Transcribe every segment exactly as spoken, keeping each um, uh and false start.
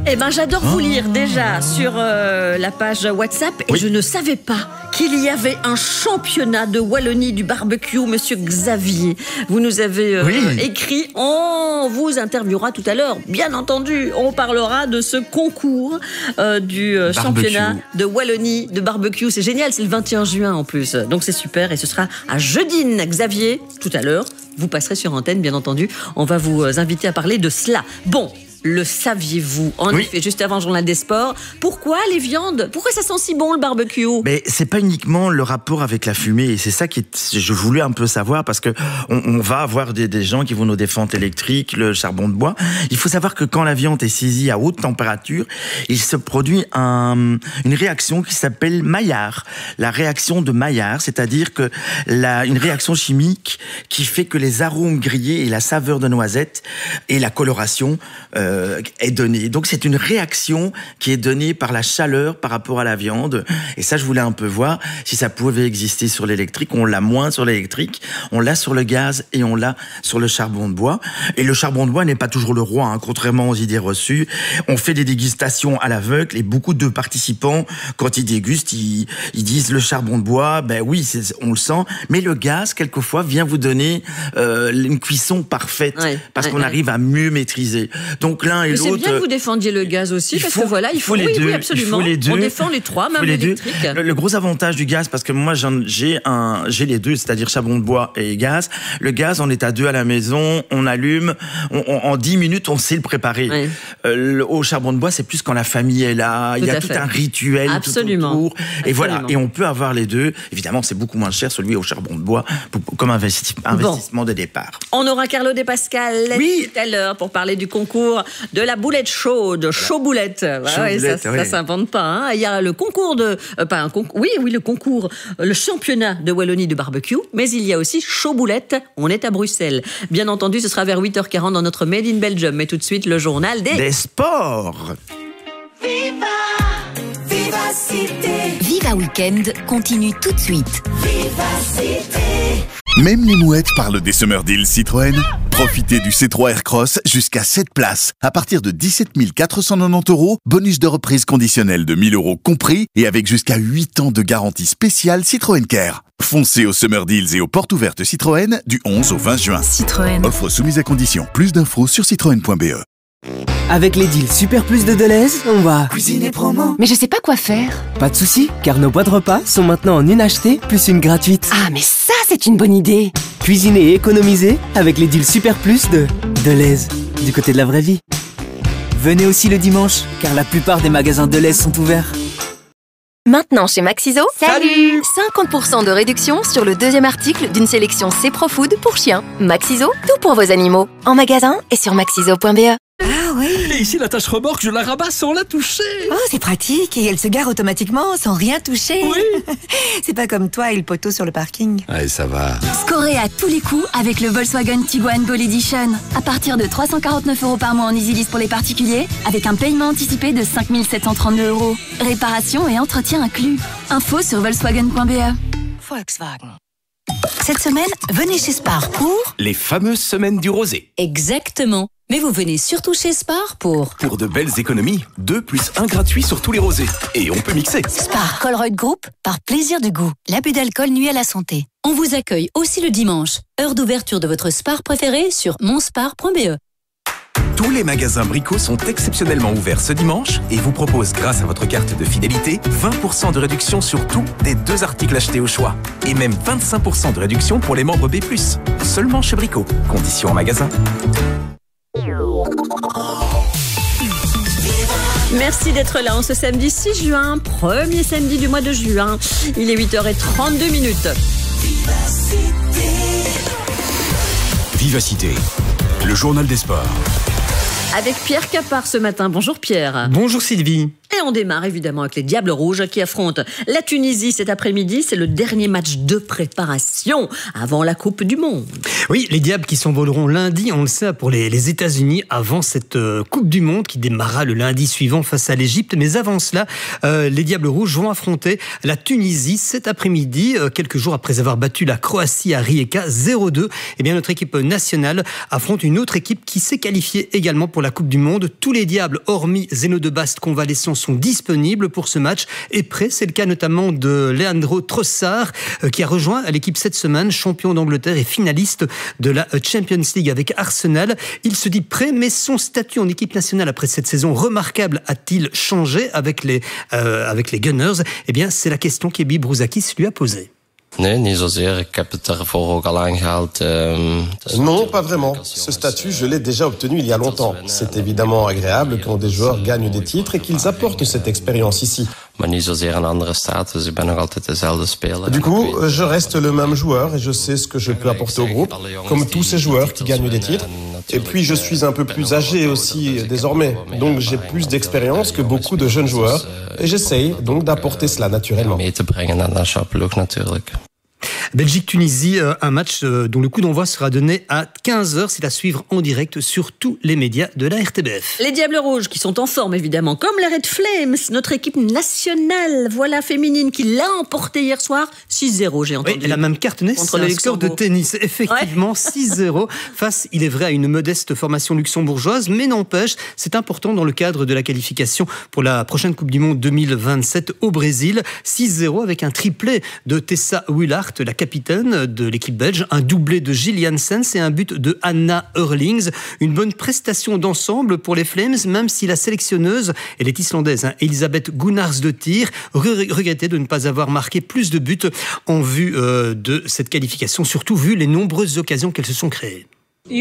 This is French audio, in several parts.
Eh ben, j'adore vous lire déjà sur euh, la page WhatsApp et Oui. je ne savais pas qu'il y avait un championnat de Wallonie du barbecue, monsieur Xavier. Vous nous avez euh, Oui. écrit, on vous interviewera tout à l'heure, bien entendu. On parlera de ce concours euh, du euh, Barbecue. championnat de Wallonie de barbecue. C'est génial, c'est le vingt et un juin en plus. Donc c'est super et ce sera à Jeudine. Xavier, tout à l'heure, vous passerez sur antenne, bien entendu. On va vous euh, inviter à parler de cela. Bon. Le saviez-vous? En Oui. effet, juste avant le journal des sports. Pourquoi les viandes? Pourquoi ça sent si bon le barbecue? Mais c'est pas uniquement le rapport avec la fumée, et c'est ça que je voulais un peu savoir, parce que on, on va avoir des, des gens qui vont nous défendre électriques, le charbon de bois. Il faut savoir que quand la viande est saisie à haute température, il se produit un, une réaction qui s'appelle Maillard. La réaction de Maillard, c'est-à-dire que la, une réaction chimique qui fait que les arômes grillés et la saveur de noisette et la coloration euh, est donnée. Donc c'est une réaction qui est donnée par la chaleur par rapport à la viande. Et ça, je voulais un peu voir si ça pouvait exister sur l'électrique. On l'a moins sur l'électrique, on l'a sur le gaz et on l'a sur le charbon de bois. Et le charbon de bois n'est pas toujours le roi, hein, contrairement aux idées reçues. On fait des dégustations à l'aveugle et beaucoup de participants, quand ils dégustent, ils, ils disent le charbon de bois, ben oui, c'est, on le sent, mais le gaz, quelquefois, vient vous donner euh, une cuisson parfaite, Ouais, parce ouais, qu'on ouais. arrive à mieux maîtriser. Donc l'un et Mais c'est l'autre... bien que vous défendiez le gaz aussi, il parce faut- que voilà, il il faut, faut les oui, deux, oui, il absolument. faut les deux. On défend les trois, Il même faut les deux. l'électrique. Le, le gros avantage du gaz, parce que moi j'en- j'ai un, j'ai les deux, c'est-à-dire charbon de bois et gaz. Le gaz, on est à deux à la maison, on allume, on, on- en dix minutes, on sait le préparer. Ouais. Euh, le- au charbon de bois, c'est plus quand la famille est là, il y Tout a à tout fait. un rituel Absolument. tout autour. Et Absolument. voilà, et on peut avoir les deux. Évidemment, c'est beaucoup moins cher celui au charbon de bois pour- comme investi- investissement de départ. On aura Carlo De Pascal Oui. tout à l'heure pour parler du concours de la boulette chaude, chaud boulette. Ouais, Chaud ouais, boulette, ça, oui. ça s'invente pas. Hein. Il y a le concours de, euh, pas un concours, oui, oui, le concours, euh, le championnat de Wallonie de barbecue, mais il y a aussi chaud boulette. On est à Bruxelles. Bien entendu, ce sera vers huit heures quarante dans notre Made in Belgium. Mais tout de suite, le journal des. Des sports. Viva Vivacité, Viva Weekend continue tout de suite. Vivacité. Même les mouettes parlent des Summer Deals Citroën. Profitez du C trois Aircross jusqu'à sept places. À partir de dix-sept mille quatre cent quatre-vingt-dix euros, bonus de reprise conditionnel de mille euros compris et avec jusqu'à huit ans de garantie spéciale Citroën Care. Foncez aux Summer Deals et aux portes ouvertes Citroën du onze au vingt juin. Citroën. Offre soumise à condition. Plus d'infos sur citroën point b e. Avec les deals Super Plus de Deleuze, on va... Cuisiner promo. Mais je sais pas quoi faire. Pas de soucis, car nos boîtes repas sont maintenant en une achetée plus une gratuite. Ah, mais ça, c'est une bonne idée. Cuisiner et économiser avec les deals Super Plus de Deleuze, du côté de la vraie vie. Venez aussi le dimanche, car la plupart des magasins Deleuze sont ouverts. Maintenant chez Maxiso, Salut cinquante pour cent de réduction sur le deuxième article d'une sélection C Pro Food pour chiens. Maxiso, tout pour vos animaux. En magasin et sur maxiso point b e. Ah oui. Et ici, la tâche remorque, je la rabats sans la toucher. Oh, c'est pratique et elle se gare automatiquement sans rien toucher. Oui. C'est pas comme toi et le poteau sur le parking. Allez, ça va. Scorez à tous les coups avec le Volkswagen Tiguan Gold Edition. À partir de trois cent quarante-neuf euros par mois en EasyLease pour les particuliers, avec un paiement anticipé de cinq mille sept cent trente-deux euros. Réparation et entretien inclus. Info sur volkswagen point b e. Volkswagen. Cette semaine, venez chez Spar pour... Les fameuses semaines du rosé. Exactement. Mais vous venez surtout chez Spar pour... Pour de belles économies, deux plus un gratuit sur tous les rosés. Et on peut mixer. Spar Colruyt Group, par plaisir de goût. L'abus d'alcool nuit à la santé. On vous accueille aussi le dimanche. Heure d'ouverture de votre Spar préféré sur monspar point b e. Tous les magasins Brico sont exceptionnellement ouverts ce dimanche et vous proposent, grâce à votre carte de fidélité, vingt pour cent de réduction sur tous des deux articles achetés au choix. Et même vingt-cinq pour cent de réduction pour les membres B plus. Seulement chez Brico. Conditions en magasin. Merci d'être là en ce samedi six juin, premier samedi du mois de juin. Il est huit heures trente-deux minutes. Vivacité, le journal des sports. Avec Pierre Capard ce matin. Bonjour Pierre. Bonjour Sylvie. Et on démarre évidemment avec les Diables Rouges qui affrontent la Tunisie cet après-midi. C'est le dernier match de préparation avant la Coupe du Monde. Oui, les Diables qui s'envoleront lundi, on le sait, pour les, les États-Unis avant cette euh, Coupe du Monde qui démarrera le lundi suivant face à l'Égypte. Mais avant cela, euh, les Diables Rouges vont affronter la Tunisie cet après-midi, euh, quelques jours après avoir battu la Croatie à Rijeka zéro deux. Eh bien, notre équipe nationale affronte une autre équipe qui s'est qualifiée également pour la Coupe du Monde. Tous les Diables, hormis Zeno de Bast convalescent, sont disponibles pour ce match et prêts. C'est le cas notamment de Leandro Trossard euh, qui a rejoint l'équipe cette semaine, champion d'Angleterre et finaliste de la Champions League avec Arsenal. Il se dit prêt, mais son statut en équipe nationale après cette saison remarquable a-t-il changé avec les, euh, avec les Gunners? Eh bien, c'est la question qu'Ebi Brouzakis lui a posée. Nee, niet zozeer. Ik heb het ervoor ook al aangehaald. Um, non, pas vraiment. Ce statut, je l'ai déjà obtenu il y a longtemps. C'est évidemment agréable quand des joueurs gagnent des titres et qu'ils apportent cette expérience ici. Maar niet zozeer een andere status. Ik ben nog altijd dezelfde speler. Du coup, je reste le même joueur et je sais ce que je peux apporter au groupe, comme tous ces joueurs qui gagnent des titres. Et puis, je suis un peu plus âgé aussi désormais. Donc, j'ai plus d'expérience que beaucoup de jeunes joueurs. Et j'essaye donc d'apporter cela naturellement. Mee te brengen naar de nationale ploeg natuurlijk. Belgique-Tunisie, un match dont le coup d'envoi sera donné à quinze heures. C'est à suivre en direct sur tous les médias de la R T B F. Les Diables Rouges qui sont en forme évidemment, comme les Red Flames, notre équipe nationale, voilà féminine, qui l'a emporté hier soir six zéro, j'ai entendu. Oui, elle a même cartonné, c'est un score de tennis. Effectivement, ouais. six zéro face, il est vrai, à une modeste formation luxembourgeoise, mais n'empêche, c'est important dans le cadre de la qualification pour la prochaine Coupe du Monde deux mille vingt-sept au Brésil. six zéro avec un triplé de Tessa Willart, la capitaine de l'équipe belge, un doublé de Jill Janssens et un but de Anna Hurlings. Une bonne prestation d'ensemble pour les Flames, même si la sélectionneuse, elle est islandaise, hein, Elisabeth Gunnarsdottir, regrettait de ne pas avoir marqué plus de buts en vue euh, de cette qualification, surtout vu les nombreuses occasions qu'elles se sont créées.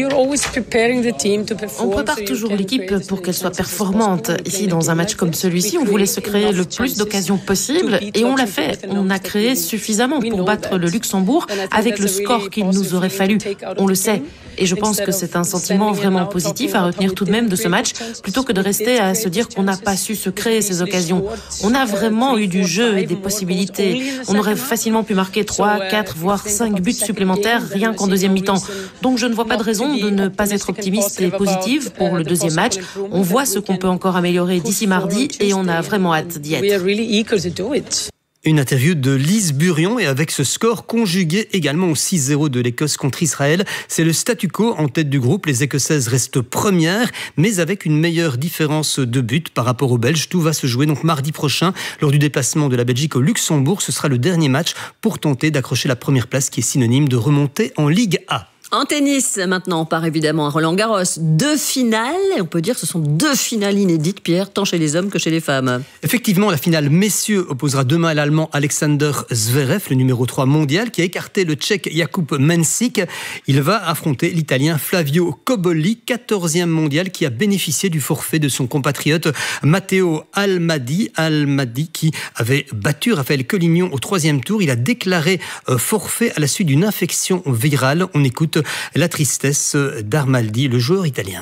On prépare toujours l'équipe pour qu'elle soit performante. Ici, dans un match comme celui-ci, on voulait se créer le plus d'occasions possible et on l'a fait. On a créé suffisamment pour battre le Luxembourg avec le score qu'il nous aurait fallu. On le sait. Et je pense que c'est un sentiment vraiment positif à retenir tout de même de ce match, plutôt que de rester à se dire qu'on n'a pas su se créer ces occasions. On a vraiment eu du jeu et des possibilités. On aurait facilement pu marquer trois, quatre, voire cinq buts supplémentaires rien qu'en deuxième mi-temps. Donc je ne vois pas de raison de ne pas être optimiste et positive pour le deuxième match. On voit ce qu'on peut encore améliorer d'ici mardi et on a vraiment hâte d'y être. Une interview de Lise Burion, et avec ce score conjugué également au six zéro de l'Écosse contre Israël, c'est le statu quo en tête du groupe. Les Écossaises restent premières, mais avec une meilleure différence de but par rapport aux Belges. Tout va se jouer donc mardi prochain lors du déplacement de la Belgique au Luxembourg. Ce sera le dernier match pour tenter d'accrocher la première place qui est synonyme de remonter en Ligue A. En tennis, maintenant, on part évidemment à Roland-Garros. Deux finales, et on peut dire que ce sont deux finales inédites, Pierre, tant chez les hommes que chez les femmes. Effectivement, la finale messieurs opposera demain l'Allemand Alexander Zverev, le numéro trois mondial, qui a écarté le Tchèque Jakub Mensik. Il va affronter l'Italien Flavio Cobolli, quatorzième mondial, qui a bénéficié du forfait de son compatriote Matteo Almadi, Almadi qui avait battu Raphaël Collignon au troisième tour. Il a déclaré forfait à la suite d'une infection virale. On écoute la tristesse d'Armaldi, le joueur italien.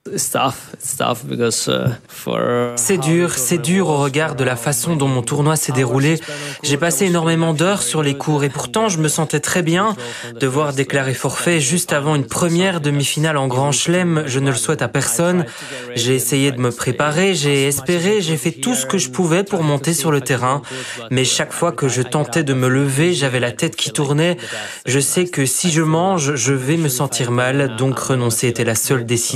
C'est dur, c'est dur au regard de la façon dont mon tournoi s'est déroulé. J'ai passé énormément d'heures sur les cours et pourtant je me sentais très bien. Devoir déclarer forfait juste avant une première demi-finale en Grand Chelem, je ne le souhaite à personne. J'ai essayé de me préparer, j'ai espéré, j'ai fait tout ce que je pouvais pour monter sur le terrain. Mais chaque fois que je tentais de me lever, j'avais la tête qui tournait. Je sais que si je mange, je vais me sentir mal, donc renoncer était la seule décision.